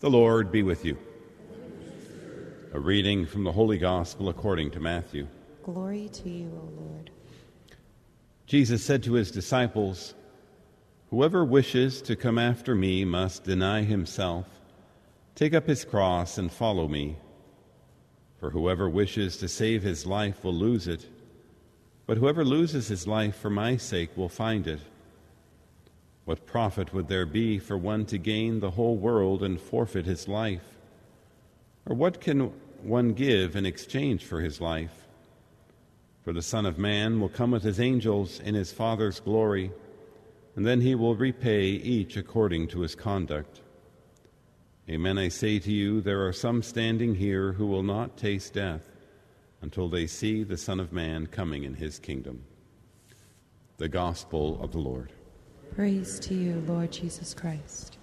The Lord be with you. A reading from the Holy Gospel according to Matthew. Glory to you, O Lord. Jesus said to his disciples, "Whoever wishes to come after me must deny himself, take up his cross and follow me. For whoever wishes to save his life will lose it, but whoever loses his life for my sake will find it. What profit would there be for one to gain the whole world and forfeit his life? Or what can one give in exchange for his life? For the Son of Man will come with his angels in his Father's glory, and then he will repay each according to his conduct. Amen, I say to you, there are some standing here who will not taste death until they see the Son of Man coming in his kingdom." The Gospel of the Lord. Praise to you, Lord Jesus Christ.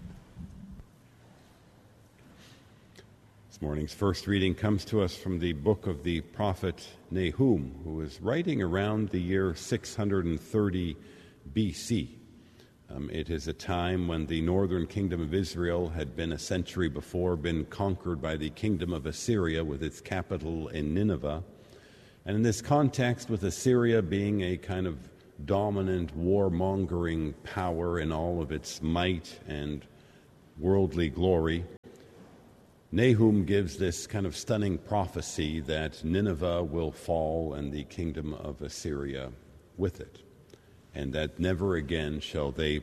This morning's first reading comes to us from the book of the prophet Nahum, who was writing around the year 630 BC. It is a time when the northern kingdom of Israel had been a century before been conquered by the kingdom of Assyria with its capital in Nineveh. And in this context, with Assyria being a kind of dominant warmongering power in all of its might and worldly glory, Nahum gives this kind of stunning prophecy that Nineveh will fall and the kingdom of Assyria with it, and that never again shall they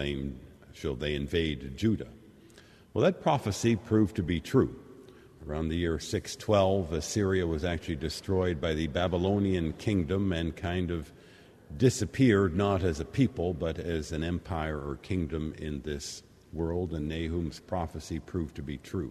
invade Judah. Well, that prophecy proved to be true. Around the year 612, Assyria was actually destroyed by the Babylonian kingdom and kind of disappeared, not as a people, but as an empire or kingdom in this world, and Nahum's prophecy proved to be true.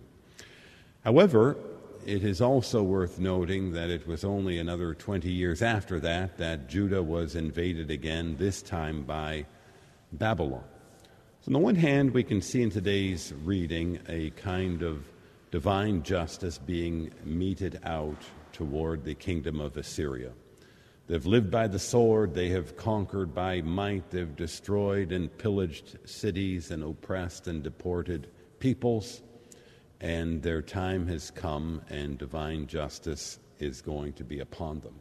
However, it is also worth noting that it was only another 20 years after that Judah was invaded again, this time by Babylon. So on the one hand, we can see in today's reading a kind of divine justice being meted out toward the kingdom of Assyria. They've lived by the sword, they have conquered by might, they've destroyed and pillaged cities and oppressed and deported peoples, and their time has come and divine justice is going to be upon them.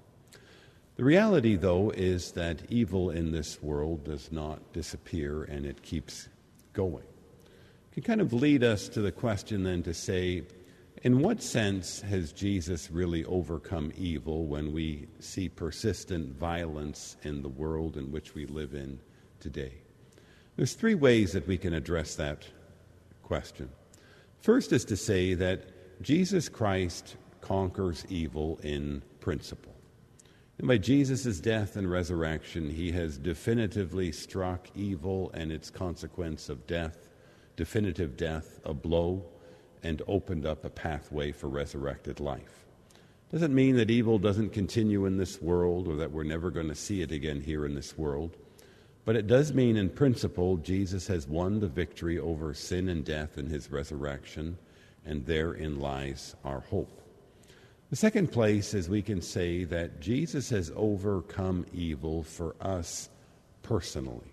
The reality, though, is that evil in this world does not disappear and it keeps going. It can kind of lead us to the question then to say, in what sense has Jesus really overcome evil when we see persistent violence in the world in which we live in today? There's three ways that we can address that question. First is to say that Jesus Christ conquers evil in principle. And by Jesus' death and resurrection, he has definitively struck evil and its consequence of death, definitive death, a blow, and opened up a pathway for resurrected life. Doesn't mean that evil doesn't continue in this world or that we're never going to see it again here in this world. But it does mean in principle Jesus has won the victory over sin and death in his resurrection, and therein lies our hope. The second place is we can say that Jesus has overcome evil for us personally.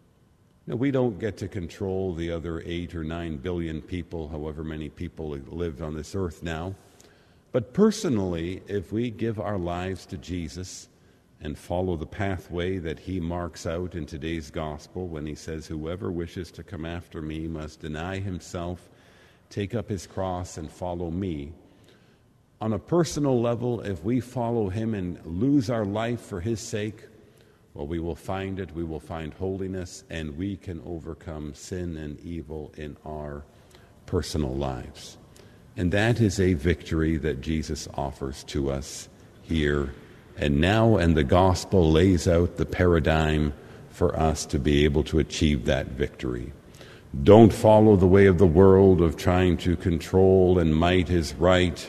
Now, we don't get to control the other 8 or 9 billion people, however many people live on this earth now. But personally, if we give our lives to Jesus and follow the pathway that he marks out in today's gospel when he says, "Whoever wishes to come after me must deny himself, take up his cross, and follow me." On a personal level, if we follow him and lose our life for his sake, well, we will find it, we will find holiness, and we can overcome sin and evil in our personal lives. And that is a victory that Jesus offers to us here and now, and the gospel lays out the paradigm for us to be able to achieve that victory. Don't follow the way of the world of trying to control and might is right.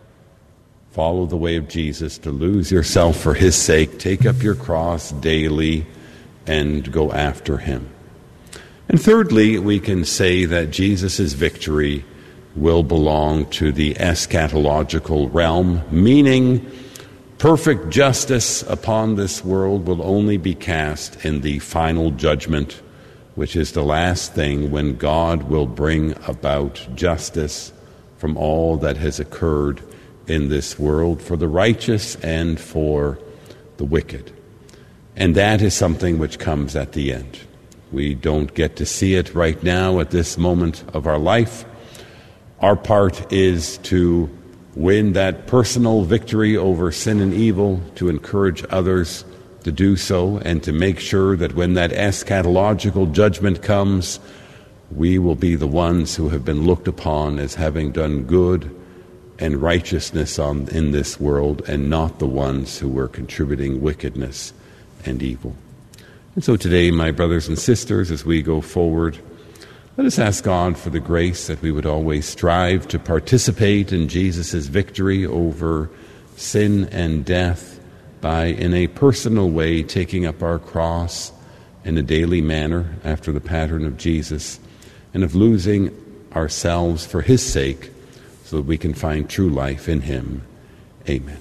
Follow the way of Jesus, to lose yourself for his sake, take up your cross daily, and go after him. And thirdly, we can say that Jesus' victory will belong to the eschatological realm, meaning perfect justice upon this world will only be cast in the final judgment which is the last thing when God will bring about justice from all that has occurred in this world for the righteous and for the wicked. And that is something which comes at the end. We don't get to see it right now at this moment of our life. Our part is to win that personal victory over sin and evil, to encourage others to do so, and to make sure that when that eschatological judgment comes, we will be the ones who have been looked upon as having done good and righteousness in this world, and not the ones who were contributing wickedness and evil. And so today, my brothers and sisters, as we go forward, let us ask God for the grace that we would always strive to participate in Jesus' victory over sin and death by, in a personal way, taking up our cross in a daily manner after the pattern of Jesus, and of losing ourselves for his sake so that we can find true life in him. Amen.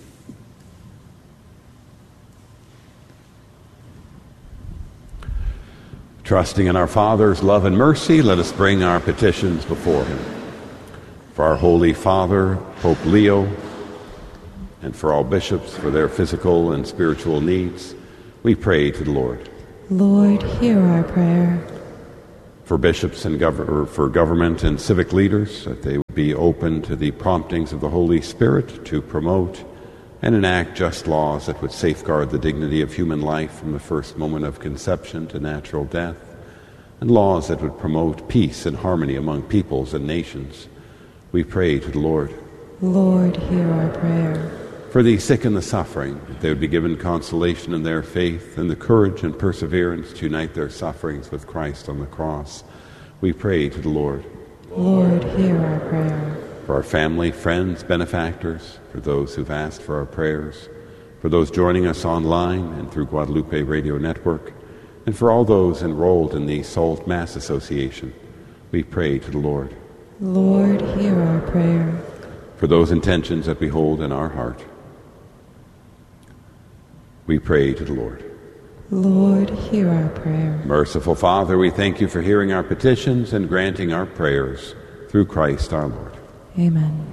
Trusting in our Father's love and mercy, let us bring our petitions before him. For our Holy Father, Pope Leo, and for all bishops, for their physical and spiritual needs, we pray to the Lord. Lord, hear our prayer. For bishops and for government and civic leaders, that they would be open to the promptings of the Holy Spirit to promote and enact just laws that would safeguard the dignity of human life from the first moment of conception to natural death, and laws that would promote peace and harmony among peoples and nations. We pray to the Lord. Lord, hear our prayer. For the sick and the suffering, that they would be given consolation in their faith and the courage and perseverance to unite their sufferings with Christ on the cross. We pray to the Lord. Lord, hear our prayer. For our family, friends, benefactors, for those who've asked for our prayers, for those joining us online and through Guadalupe Radio Network, and for all those enrolled in the Salt Mass Association, we pray to the Lord. Lord, hear our prayer. For those intentions that we hold in our heart, we pray to the Lord. Lord, hear our prayer. Merciful Father, we thank you for hearing our petitions and granting our prayers through Christ our Lord. Amen.